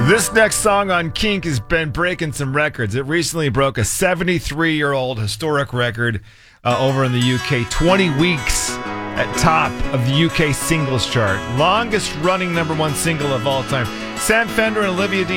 This next song on Kink has been breaking some records. It recently broke a 73-year-old historic record over in the UK. 20 weeks at top of the UK singles chart. Longest running number one single of all time. Sam Fender and Olivia